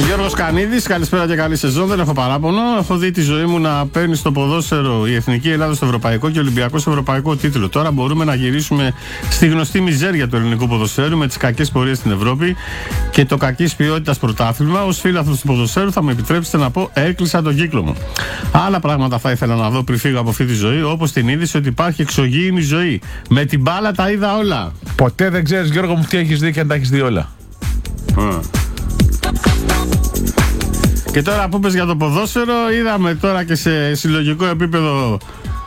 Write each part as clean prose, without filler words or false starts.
Γιώργος Κανίδης, καλησπέρα και καλή σεζόν. Δεν έχω παράπονο. Έχω δει τη ζωή μου να παίρνει στο ποδόσφαιρο η Εθνική Ελλάδα στο Ευρωπαϊκό και ο Ολυμπιακός στο Ευρωπαϊκό τίτλο. Τώρα μπορούμε να γυρίσουμε στη γνωστή μιζέρια του ελληνικού ποδοσφαίρου με τις κακές πορείες στην Ευρώπη και το κακής ποιότητας πρωτάθλημα. Ως φίλαθλος του ποδοσφαίρου, θα με επιτρέψετε να πω, έκλεισα τον κύκλο μου. Άλλα πράγματα θα ήθελα να δω πριν φύγω από αυτή τη ζωή, όπως την είδηση ότι υπάρχει εξωγήινη ζωή. Με την μπάλα τα είδα όλα. Ποτέ δεν ξέρεις, Γιώργο μου, τι έχεις δει και αν τα έχεις δει όλα. Και τώρα που πες για το ποδόσφαιρο, είδαμε τώρα και σε συλλογικό επίπεδο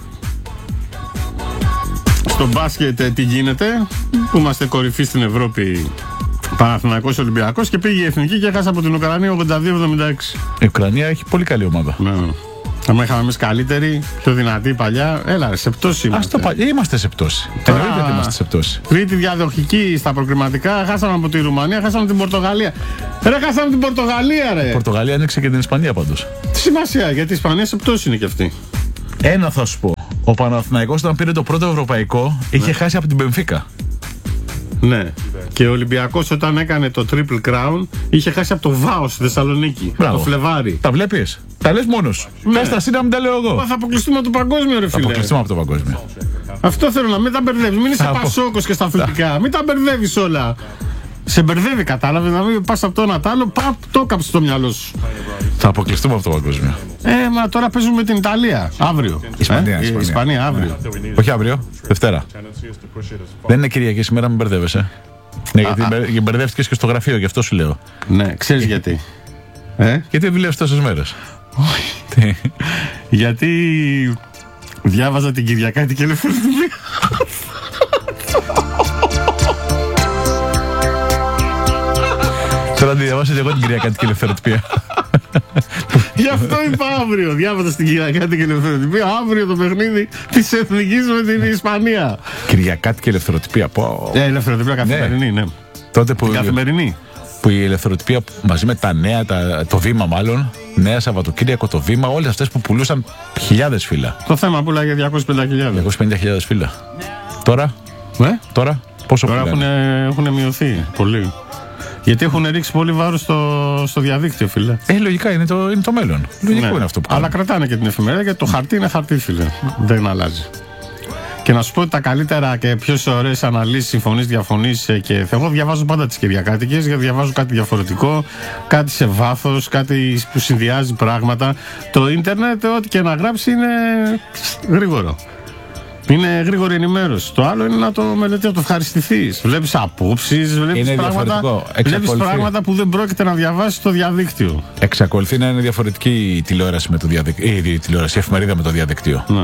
στο μπάσκετ τι γίνεται, που είμαστε κορυφή στην Ευρώπη, Παναθηναϊκός Ολυμπιακός, και πήγε η Εθνική και έχασε από την Ουκρανία 82-76. Η Ουκρανία έχει πολύ καλή ομάδα. Ναι. Θα είχαμε εμείς καλύτερη, πιο δυνατή παλιά. Έλα ρε, σε πτώση είμαστε. Είμαστε σε πτώση. Εννοείται ότι είμαστε σε πτώση. Τρίτη διαδοχική στα προκριματικά, χάσαμε από τη Ρουμανία, χάσαμε την Πορτογαλία. Ρε, χάσαμε την Πορτογαλία, ρε. Η Πορτογαλία άνοιξε και την Ισπανία πάντως. Τι σημασία, γιατί η Ισπανία σε πτώση είναι κι αυτή. Ένα θα σου πω. Ο Παναθηναϊκός, όταν πήρε το πρώτο ευρωπαϊκό, είχε χάσει από την Μπενφίκα. Ναι. Και ο Ολυμπιακός, όταν έκανε το Triple Crown, είχε χάσει από το ΒΑΟ στη Θεσσαλονίκη. Μπράβο. Το Φλεβάρι. Τα βλέπεις. Τα λες μόνος. Πες τα σύνα, μην τα λέω εγώ. Θα αποκλειστούμε από το παγκόσμιο, ρε φίλε. Θα αποκλειστούμε από το παγκόσμιο. Αυτό θέλω να μην τα μπερδεύεις. Μην είσαι πασόκος και στα αθλητικά. Μην τα μπερδεύεις όλα. Σε μπερδεύει, κατάλαβες, να μην πας από το ένα τ' άλλο, το έκαψε στο μιαλό σου. Θα αποκλειστούμε από το παγκόσμιο. Μα τώρα παίζουμε με την Ιταλία. Αύριο. Ισπανία, αύριο. Όχι αύριο, Δευτέρα. Δεν είναι Κυριακή σήμερα, μην μπερδεύεσαι. Ναι, γιατί μπερδεύτηκες και στο γραφείο, γι' αυτό σου λέω. Ναι, ξέρεις γιατί. Γιατί δουλεύεις τόσες μέρες. Όχι. Γιατί διάβαζα την Κυριακάτη και ελευθεροτυπία. Τώρα τη διαβάσετε εγώ την Κυριακάτη και ελευθεροτυπία. Γι' αυτό είπα αύριο. Διάβαζα στην Κυριακάτη και ελευθεροτυπία. Αύριο το παιχνίδι της Εθνικής με την Ισπανία. Κυριακάτη και ελευθεροτυπία. Ελευθεροτυπία καθημερινή, ναι. Τότε που καθημερινή. Που η ελευθεροτυπία μαζί με τα νέα, το Βήμα μάλλον, Νέα Σαββατοκύριακο, το Βήμα, όλες αυτές που πουλούσαν χιλιάδες φύλλα. Το θέμα πουλάγε 250.000. 250.000 φύλλα. Τώρα, πόσο τώρα έχουν μειωθεί πολύ. Γιατί έχουν ρίξει πολύ βάρος στο διαδίκτυο, φίλε. Λογικά είναι το μέλλον. Λογικό είναι αυτό που κάνουν. Αλλά κρατάνε και την εφημερίδα, γιατί το χαρτί είναι χαρτί, φίλε. Δεν αλλάζει. Και να σου πω ότι τα καλύτερα και πιο ωραίες αναλύσεις, συμφωνείς, διαφωνείς, και εγώ διαβάζω πάντα τις Κυριακάτικες, γιατί διαβάζω κάτι διαφορετικό, κάτι σε βάθος, κάτι που συνδυάζει πράγματα. Το ίντερνετ, ό,τι και να γράψει, είναι γρήγορο. Είναι γρήγορη ενημέρωση. Το άλλο είναι να το μελετήσεις, να το ευχαριστηθείς. Βλέπεις απόψεις, βλέπεις πράγματα που δεν πρόκειται να διαβάσεις στο διαδίκτυο. Εξακολουθεί να είναι διαφορετική η τηλεόραση με το διαδικτύο. Η εφημερίδα με το διαδικτύο. Ναι.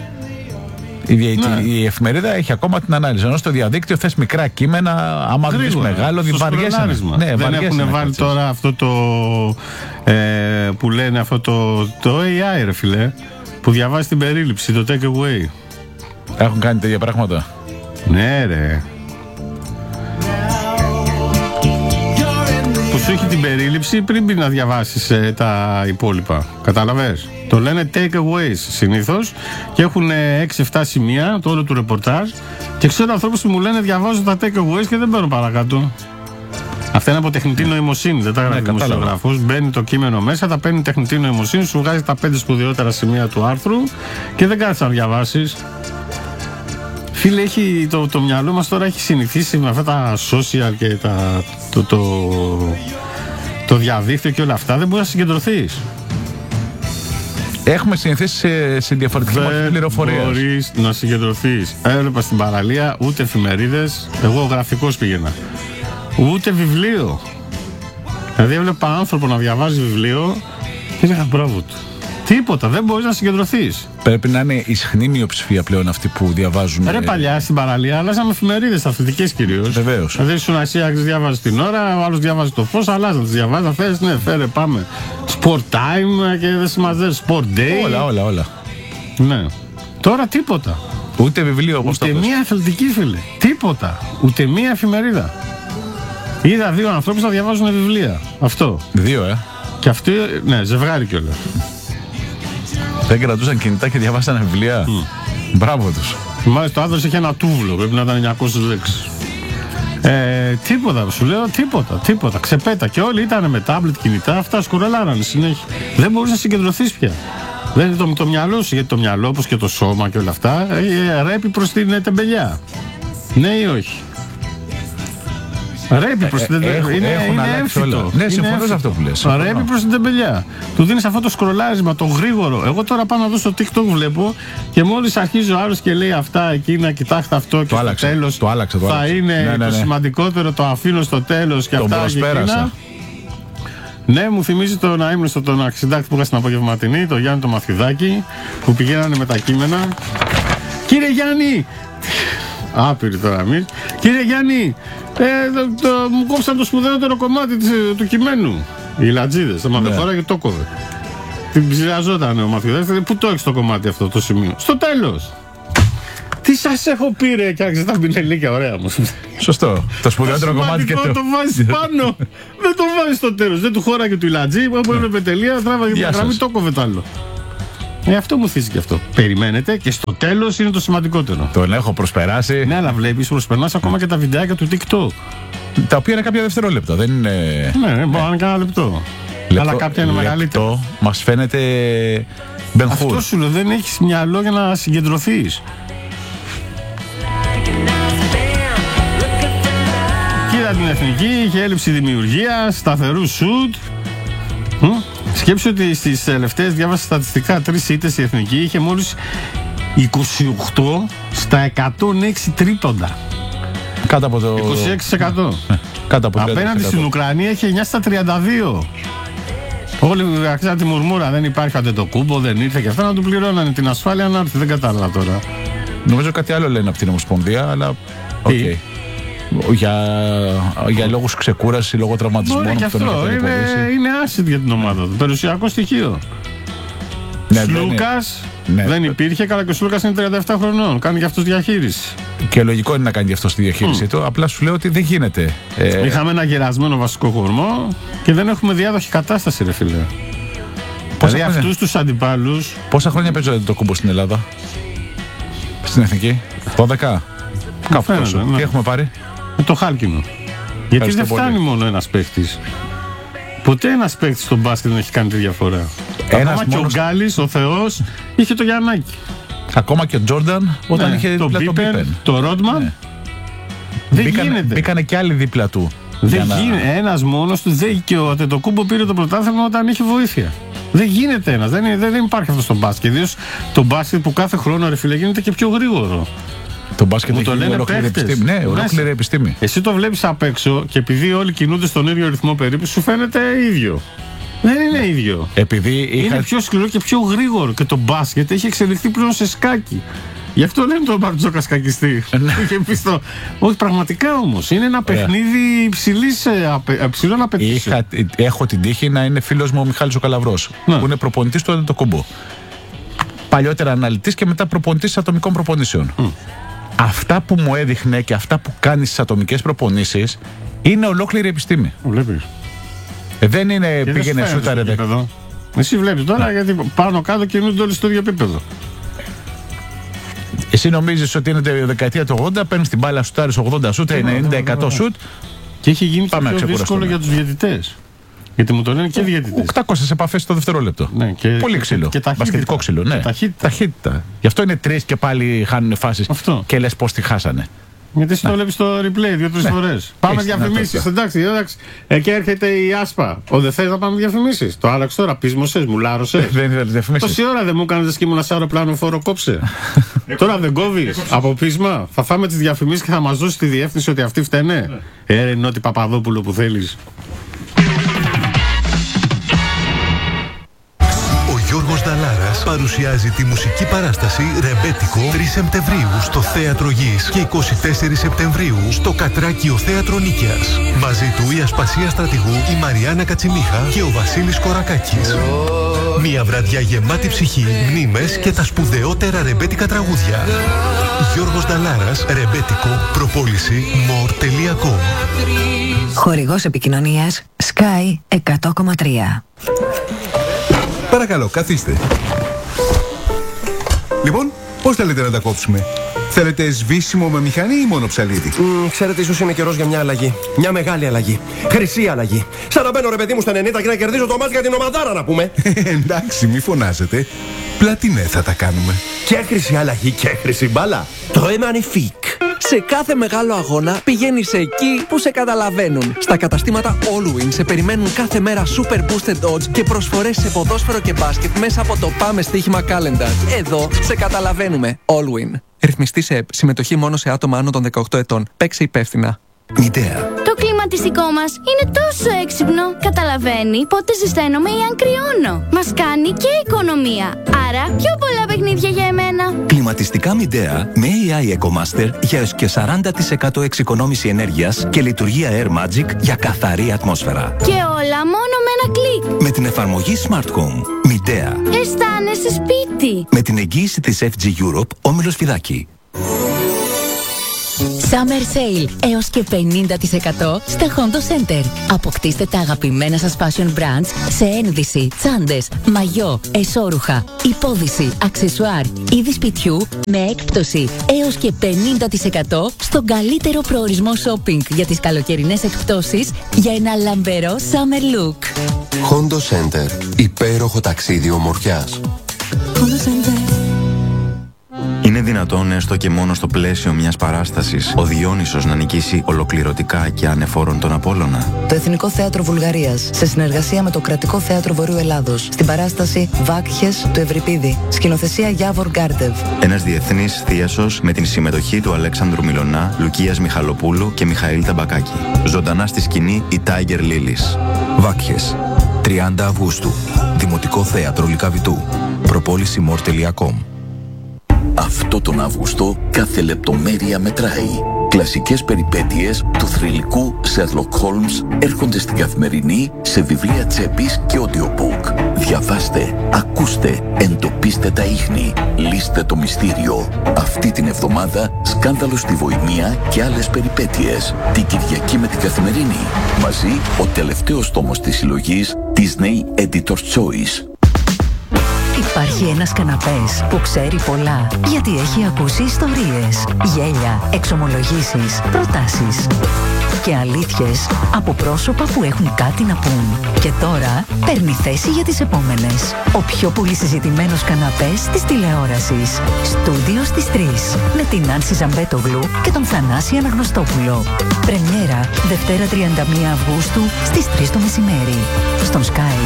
Η εφημερίδα έχει ακόμα την ανάλυση. Ενώ στο διαδίκτυο θες μικρά κείμενα, άμα δεις μεγάλο, βαριέσαι. Ναι, δεν έχουν βάλει τώρα αυτό το που λένε αυτό το AI, ρε φιλέ, που διαβάζει την περίληψη, το take away. Έχουν κάνει τέτοια πράγματα. Ναι, ρε. Που σου έχει την περίληψη πριν να διαβάσεις τα υπόλοιπα. Καταλαβες. Το λένε takeaways συνήθως και έχουν 6-7 σημεία το όλο του ρεπορτάζ. Και ξέρω ανθρώπους που μου λένε διαβάζω τα takeaways και δεν παίρνω παρακάτω. Αυτά είναι από τεχνητή νοημοσύνη, δεν τα γράφει ο δημοσιογράφος. Μπαίνει το κείμενο μέσα, τα παίρνει τεχνητή νοημοσύνη, σου βγάζει τα 5 σπουδαιότερα σημεία του άρθρου και δεν κάθεσαι να διαβάσεις. Φίλε, το μυαλό μας τώρα έχει συνηθίσει με αυτά τα social και το διαδίκτυο και όλα αυτά. Δεν μπορείς να συγκεντρωθείς. Έχουμε συνηθίσει σε διαφορετική πληροφορία. Δεν μπορείς να συγκεντρωθείς. Έβλεπα στην παραλία ούτε εφημερίδες. Εγώ γραφικός πήγαινα. Ούτε βιβλίο. Δηλαδή έβλεπα άνθρωπο να διαβάζει βιβλίο και έλεγα μπράβο του. Τίποτα, δεν μπορείς να συγκεντρωθείς. Πρέπει να είναι ισχνή μειοψηφία πλέον αυτοί που διαβάζουν. Ρε παλιά στην παραλία, αλλάζαμε εφημερίδες, αθλητικές κυρίως. Βεβαίως. Δηλαδή ήσουν εσύ, διάβαζε την ώρα, ο άλλος διάβαζε το φως, αλλάζαν τις διαβάζα. Θες, ναι, φέρε, πάμε. Sport time και δεν συμμαζεύει, sport day. Όλα. Ναι. Τώρα τίποτα. Ούτε βιβλίο όπως το ούτε μία αθλητική, φίλε. Τίποτα. Ούτε μία εφημερίδα. Είδα 2 ανθρώπους να διαβάζουν βιβλία. Αυτό. 2, Και αυτοί, ναι, ζευγάρι κιόλας. Δεν κρατούσαν κινητά και διαβάσαν βιβλία. Μπράβο τους. Μάλιστα το άδρος είχε ένα τούβλο, πρέπει να ήταν 900 λέξεις. Τίποτα, σου λέω, τίποτα. Ξεπέτα. Και όλοι ήταν με τάμπλετ, κινητά, αυτά σκουρελάρανε συνέχεια. Δεν μπορούσε να συγκεντρωθεί πια. Δεν είναι το μυαλό σου, γιατί το μυαλό, όπως και το σώμα και όλα αυτά, ρέπει προς την τεμπελιά. Ναι ή όχι? Ρέπει προς την τεμπελιά. Είναι έμφυτο. Ναι, συμφωνώ σε αυτό που λες. Ρέπει προς την τεμπελιά. Του δίνεις αυτό το σκρολάρισμα, το γρήγορο. Εγώ τώρα πάω να δω στο TikTok, βλέπω, και μόλις αρχίζει ο άλλος και λέει αυτά, εκείνα, κοιτάξτε αυτό, και στο τέλος θα είναι το σημαντικότερο, το αφήνω στο τέλος και αυτά και εκείνα. Ναι, μου θυμίζει τον αείμνηστο τον αξιντάκτη που είχα στην απογευματινή, τον Γιάννη τον Μαθιουδάκη, που πηγαίνανε με τα κείμενα. Κύριε Γιάννη! Άπειρη τώρα εμείς. Κύριε Γιάννη, μου κόψαν το σπουδαιότερο κομμάτι του κειμένου. Οι λατζίδες, το μαθεφόρα και το κόβε. Την ψηλαζόταν ο Μαθιουδάκης. Πού το έχεις το κομμάτι αυτό, το σημείο? Στο τέλος. Τι σας έχω πει, ρε, και άρχισε τα πινελίκια, ωραία μου. Σωστό. Το σπουδαιότερο κομμάτι και το βάζεις πάνω. Δεν το βάζεις στο τέλος. Δεν του χώραγε του Ιλατζή, που έπρεπε τελεία, τράβαγε την γραμμή, το κόβε το άλλο. Αυτό μου θύσει και αυτό. Περιμένετε και στο τέλος είναι το σημαντικότερο. Τον έχω προσπεράσει. Ναι, αλλά βλέπεις, προσπερνάς ακόμα και τα βιντεάκια του TikTok. Τα οποία είναι κάποια δευτερόλεπτα. Δεν είναι. Ναι, μπορεί να είναι κανένα λεπτό. Αλλά κάποια είναι μεγαλύτερο. Μας φαίνεται μπενχούρ. Αυτό σου λέω, δεν έχεις μυαλό για να συγκεντρωθείς. Κοίτα την εθνική, είχε έλλειψη δημιουργίας, σταθερού σουτ. Σκέψου ότι στις τελευταίες, διάβασα στατιστικά, 3 ήττες η εθνική, είχε μόλις 28 στα 106 τρίποντα. Κάτω από το 26%. Κάτω από το απέναντι στην Ουκρανία είχε 9 στα 32. Όλοι αξίζαν τη μουρμούρα, δεν υπάρχει Αντετοκούμπο, δεν ήρθε και αυτά, να του πληρώνανε την ασφάλεια να έρθει, δεν κατάλαβα τώρα. Νομίζω κάτι άλλο λένε από την Ομοσπονδία, αλλά okay. Για λόγους ξεκούραση, λόγω τραυματισμών. Μπορεί και αυτό, είναι άσυντ για την ομάδα του, περιουσιακό στοιχείο. Ναι, Σλούκας δεν υπήρχε, καλά και ο Σλούκας είναι 37 χρονών, κάνει και αυτός διαχείριση. Και λογικό είναι να κάνει και αυτό τη διαχείρισή του, απλά σου λέω ότι δεν γίνεται. Είχαμε ένα γερασμένο βασικό κορμό και δεν έχουμε διάδοχη κατάσταση, ρε φίλε. Δηλαδή αυτούς τους αντιπάλους. Πόσα χρόνια παίζει το κούμπο στην Ελλάδα, στην εθνική? 12. Κάπου τόσο. Ναι. Τι έχουμε πάρει? Το χάλκινο. Γιατί δεν φτάνει μόνο ένας παίχτης. Ποτέ ένας παίχτης στον μπάσκετ δεν έχει κάνει τη διαφορά. Ακόμα και ο Γκάλης, ο Θεός, είχε το Γιαννάκη. Ακόμα και ο Τζόρνταν όταν είχε το Πίπεν, το Ρόντμαν. Ναι. Δεν γίνεται. Μπήκανε και άλλοι δίπλα του. Δεν γίνεται. Ένας μόνος του. Και ο Αντετοκούμπο πήρε το πρωτάθλημα όταν είχε βοήθεια. Δεν γίνεται ένας. Δεν υπάρχει αυτό στο μπάσκετ. Ιδίως το μπάσκετ που κάθε χρόνο, ρε φίλε, γίνεται και πιο γρήγορο. Το μπάσκετ έχει ολόκληρη επιστήμη. Ναι, ολόκληρη επιστήμη. Εσύ το βλέπεις απ' έξω και επειδή όλοι κινούνται στον ίδιο ρυθμό περίπου, σου φαίνεται ίδιο. Δεν είναι ίδιο. Είναι πιο σκληρό και πιο γρήγορο. Και το μπάσκετ έχει εξελιχθεί πλέον σε σκάκι. Γι' αυτό λένε τον Μπαρτζόκα σκακιστή. Όχι, πραγματικά όμως. Είναι ένα παιχνίδι υψηλών απαιτήσεων. Έχω την τύχη να είναι φίλος μου ο Μιχάλης ο Καλαβρός, που είναι προπονητής του Αντετοκούμπο. Παλιότερα αναλυτής και μετά προπονητής ατομικών προπονήσεων. Αυτά που μου έδειχνε και αυτά που κάνει στις ατομικές προπονήσεις είναι ολόκληρη επιστήμη. Βλέπεις. Δεν είναι πήγαινε σούταρε. Εσύ βλέπεις τώρα, γιατί πάνω κάτω κινούνται όλοι στο ίδιο επίπεδο. Εσύ νομίζεις ότι είναι η δεκαετία του 80, παίρνεις την μπάλα, σουτάρεις 80 σούτ, 90% σούτ. Και έχει γίνει πιο δύσκολο για τους διαιτητές. Γιατί μου το λένε και διαιτητές. 800 επαφές το δευτερόλεπτο. Ναι, πολύ ξύλο. Και μπασκετικό ξύλο. Ναι. Ταχύτητα. Γι' αυτό είναι 3 και πάλι χάνουν φάσεις. Και λες πώς τη χάσανε. Γιατί εσύ το βλέπεις στο replay 2-3 φορές. Πάμε διαφημίσεις. Εντάξει. Και έρχεται η Άσπα. Δεν θες να πάμε διαφημίσεις? Το άλλαξε τώρα. Πείσμωσες, μου λάρωσες. Δεν ήθελε διαφημίσεις. Τόση ώρα δεν μου έκανες και ήμουν σε αεροπλάνο φόρο, κόψε. Τώρα δεν κόβεις από πείσμα. Θα φάμε τις διαφημίσεις και θα μας δώσεις τη διεύθυνση ότι αυτοί φταίνε. Νότι Παπαδόπουλο που θέλεις. Γιώργος Νταλάρας παρουσιάζει τη μουσική παράσταση Ρεμπέτικο 3 Σεπτεμβρίου στο Θέατρο Γης και 24 Σεπτεμβρίου στο Κατράκιο Θέατρο Νίκαιας. Μαζί του η Ασπασία Στρατηγού, η Μαριάννα Κατσιμίχα και ο Βασίλης Κορακάκης. Μια βραδιά γεμάτη ψυχή, μνήμες και τα σπουδαιότερα ρεμπέτικα τραγούδια. Γιώργος Νταλάρας, Ρεμπέτικο, προπόληση more.com. Χορηγός επικοινωνίας Sky 100,3. Παρακαλώ, καθίστε. Λοιπόν, πώς θέλετε να τα κόψουμε? Θέλετε σβήσιμο με μηχανή ή μόνο ψαλίδι? Ξέρετε, ίσως είναι καιρός για μια αλλαγή. Μια μεγάλη αλλαγή. Χρυσή αλλαγή. Σαν να μπαίνω, ρε παιδί μου, στα 90 και να κερδίζω το μάτς για την ομαδάρα, να πούμε. Εντάξει, μη φωνάζετε. Πλατινέ θα τα κάνουμε. Και χρυσή αλλαγή και χρυσή μπάλα. Το Magnifique. Σε κάθε μεγάλο αγώνα πηγαίνεις εκεί που σε καταλαβαίνουν. Στα καταστήματα Allwin σε περιμένουν κάθε μέρα super boosted odds και προσφορές σε ποδόσφαιρο και μπάσκετ μέσα από το Πάμε Στοίχημα Calendar. Εδώ σε καταλαβαίνουμε. Allwin. Ρυθμιστή σε ΕΠ. Συμμετοχή μόνο σε άτομα άνω των 18 ετών. Παίξε υπεύθυνα. Μητέα. Το κλιματιστικό μας είναι τόσο έξυπνο. Καταλαβαίνει πότε ζεσταίνομαι ή αν κρυώνω. Μας κάνει και οικονομία. Άρα πιο πολλά παιχνίδια για εμένα. Κλιματιστικά Μητέα με AI EcoMaster για έως και 40% εξοικονόμηση ενέργειας και λειτουργία Air Magic για καθαρή ατμόσφαιρα. Και όλα μόνο με ένα κλικ. Με την εφαρμογή Smart Home. Μητέα. Αισθάνεσαι σπίτι. Με την εγγύηση της FG Europe, Όμιλος Φιδάκη. Summer Sale έως και 50% στα Hondo Center. Αποκτήστε τα αγαπημένα σας fashion brands σε ένδυση, τσάντες, μαγιό, εσώρουχα, υπόδυση, αξεσουάρ, είδη σπιτιού με έκπτωση έως και 50% στον καλύτερο προορισμό shopping για τις καλοκαιρινές εκπτώσεις για ένα λαμπερό summer look. Hondo Center. Υπέροχο ταξίδι ομορφιάς. Hondo Center. Είναι δυνατόν έστω και μόνο στο πλαίσιο μιας παράστασης ο Διόνυσος να νικήσει ολοκληρωτικά και ανεφόρον τον Απόλλωνα? Το Εθνικό Θέατρο Βουλγαρίας, σε συνεργασία με το Κρατικό Θέατρο Βορείου Ελλάδος, στην παράσταση Βάκχες του Ευρυπίδη, σκηνοθεσία Γιάβορ Γκάρτεβ. Ένας διεθνής θίασος με την συμμετοχή του Αλέξανδρου Μιλωνά, Λουκίας Μιχαλοπούλου και Μιχαήλ Ταμπακάκη. Ζωντανά στη σκηνή η Tiger Lilies. Βάκχες, 30 Αυγούστου, Δημοτικό Θέατρο Λυκαβητού. Προπόληση more.com. Αυτό τον Αύγουστο κάθε λεπτομέρεια μετράει. Κλασικές περιπέτειες του θρυλικού Sherlock Holmes έρχονται στην Καθημερινή σε βιβλία τσέπης και audiobook. Διαβάστε, ακούστε, εντοπίστε τα ίχνη, λύστε το μυστήριο. Αυτή την εβδομάδα σκάνδαλο στη Βοημία και άλλες περιπέτειες. Την Κυριακή με την Καθημερινή. Μαζί ο τελευταίος τόμος της συλλογής Disney Editor's Choice. Υπάρχει ένας καναπές που ξέρει πολλά, γιατί έχει ακούσει ιστορίες, γέλια, εξομολογήσεις, προτάσεις και αλήθειες από πρόσωπα που έχουν κάτι να πούν. Και τώρα παίρνει θέση για τις επόμενες. Ο πιο πολύ συζητημένος καναπές της τηλεόρασης. Στούντιο στις 3 με την Άνση Ζαμπέτογλου και τον Θανάση Αναγνωστόπουλο. Πρεμιέρα Δευτέρα 31 Αυγούστου στις 3 το μεσημέρι στον Sky.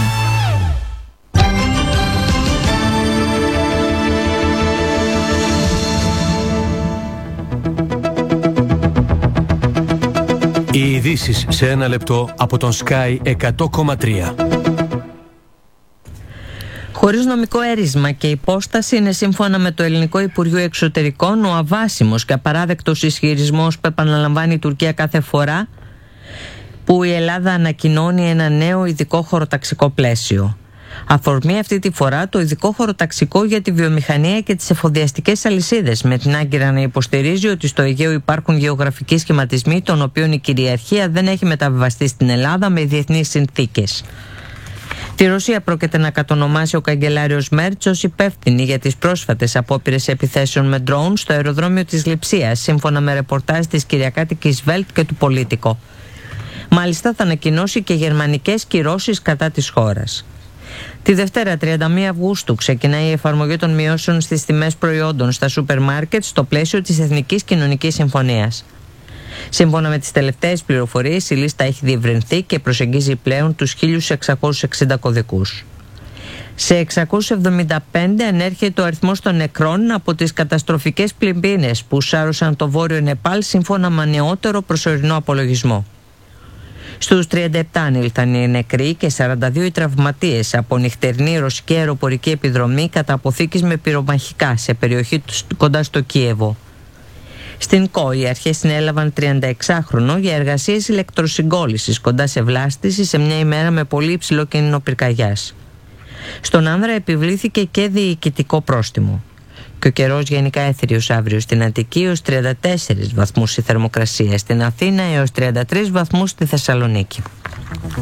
Οι ειδήσεις σε ένα λεπτό από τον Sky 100,3. Χωρίς νομικό έρισμα και υπόσταση είναι σύμφωνα με το Ελληνικό Υπουργείο Εξωτερικών ο αβάσιμος και απαράδεκτος ισχυρισμός που επαναλαμβάνει η Τουρκία κάθε φορά που η Ελλάδα ανακοινώνει ένα νέο ειδικό χωροταξικό πλαίσιο. Αφορμή αυτή τη φορά το ειδικό χωροταξικό για τη βιομηχανία και τις εφοδιαστικές αλυσίδες, με την Άγκυρα να υποστηρίζει ότι στο Αιγαίο υπάρχουν γεωγραφικοί σχηματισμοί των οποίων η κυριαρχία δεν έχει μεταβιβαστεί στην Ελλάδα με διεθνείς συνθήκες. Τη Ρωσία πρόκειται να κατονομάσει ο καγκελάριος Μέρτς ως υπεύθυνη για τις πρόσφατες απόπειρες επιθέσεων με ντρόουν στο αεροδρόμιο της Λειψίας, σύμφωνα με ρεπορτάζ της κυριακάτικης Welt και του Πολίτικο. Μάλιστα θα ανακοινώσει και γερμανικές κυρώσεις κατά της χώρας. Τη Δευτέρα 31 Αυγούστου ξεκινάει η εφαρμογή των μειώσεων στις τιμές προϊόντων στα σούπερ μάρκετ στο πλαίσιο της Εθνικής Κοινωνικής Συμφωνίας. Σύμφωνα με τις τελευταίες πληροφορίες, η λίστα έχει διευρυνθεί και προσεγγίζει πλέον τους 1.660 κωδικούς. Σε 675 ανέρχεται ο αριθμός των νεκρών από τις καταστροφικές πλημμύρες που σάρωσαν το βόρειο Νεπάλ, σύμφωνα με νεότερο προσωρινό απολογισμό. Στους 37 ανήλθαν οι νεκροί και 42 οι τραυματίες από νυχτερινή ρωσική αεροπορική επιδρομή κατά αποθήκης με πυρομαχικά σε περιοχή κοντά στο Κίεβο. Στην ΚΟ οι αρχές συνέλαβαν 36χρονο για εργασίες ηλεκτροσυγκόλλησης κοντά σε βλάστηση σε μια ημέρα με πολύ υψηλό κίνδυνο πυρκαγιάς. Στον άνδρα επιβλήθηκε και διοικητικό πρόστιμο. Και ο καιρός γενικά έθριος αύριο στην Αττική έως 34 βαθμούς η θερμοκρασία, στην Αθήνα έως 33 βαθμούς στη Θεσσαλονίκη.